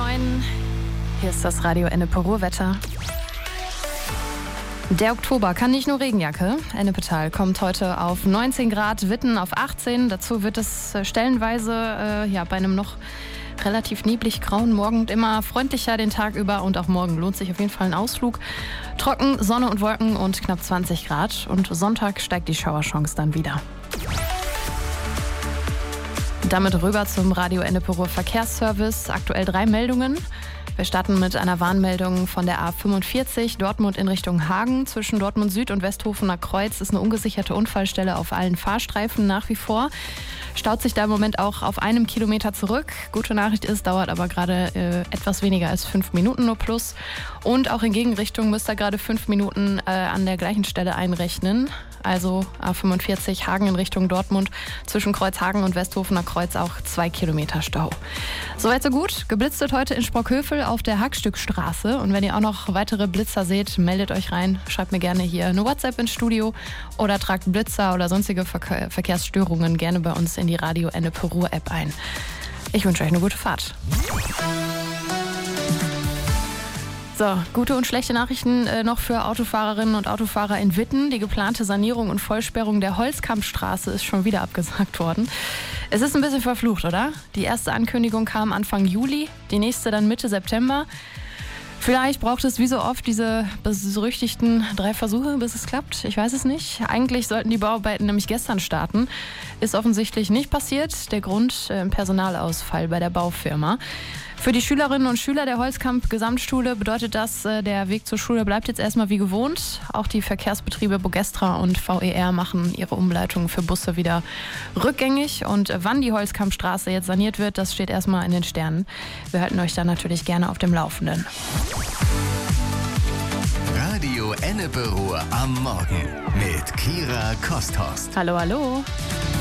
9. Hier ist das Radio Ennepe Ruhrwetter. Der Oktober kann nicht nur Regenjacke. Ennepetal kommt heute auf 19 Grad, Witten auf 18. Dazu wird es stellenweise bei einem noch relativ neblig grauen Morgen immer freundlicher den Tag über und auch morgen lohnt sich auf jeden Fall ein Ausflug. Trocken, Sonne und Wolken und knapp 20 Grad und Sonntag steigt die Schauerchance dann wieder. Damit rüber zum Radio Ennepe Ruhr Verkehrsservice. Aktuell 3 Meldungen. Wir starten mit einer Warnmeldung von der A45 Dortmund in Richtung Hagen. Zwischen Dortmund Süd und Westhofener Kreuz ist eine ungesicherte Unfallstelle auf allen Fahrstreifen nach wie vor. Staut sich da im Moment auch auf 1 Kilometer zurück. Gute Nachricht ist, dauert aber gerade etwas weniger als 5 Minuten nur plus. Und auch in Gegenrichtung müsst ihr gerade 5 Minuten an der gleichen Stelle einrechnen. Also A45 Hagen in Richtung Dortmund. Zwischen Kreuzhagen und Westhofener Kreuz auch 2 Kilometer Stau. Soweit so gut. Geblitzt wird heute in Sprockhövel auf der Hackstückstraße. Und wenn ihr auch noch weitere Blitzer seht, meldet euch rein. Schreibt mir gerne hier eine WhatsApp ins Studio oder tragt Blitzer oder sonstige Verkehrsstörungen gerne bei uns in die Radio Ennepe Ruhr App ein. Ich wünsche euch eine gute Fahrt. So, gute und schlechte Nachrichten noch für Autofahrerinnen und Autofahrer in Witten. Die geplante Sanierung und Vollsperrung der Holzkampstraße ist schon wieder abgesagt worden. Es ist ein bisschen verflucht, oder? Die erste Ankündigung kam Anfang Juli, die nächste dann Mitte September. Vielleicht braucht es wie so oft diese berüchtigten 3 Versuche, bis es klappt. Ich weiß es nicht. Eigentlich sollten die Bauarbeiten nämlich gestern starten. Ist offensichtlich nicht passiert. Der Grund, Personalausfall bei der Baufirma. Für die Schülerinnen und Schüler der Holzkamp-Gesamtschule bedeutet das, der Weg zur Schule bleibt jetzt erstmal wie gewohnt. Auch die Verkehrsbetriebe Bogestra und VER machen ihre Umleitungen für Busse wieder rückgängig. Und wann die Holzkampstraße jetzt saniert wird, das steht erstmal in den Sternen. Wir halten euch dann natürlich gerne auf dem Laufenden. Radio Ennepe Ruhr am Morgen mit Kira Kosthorst. Hallo, hallo.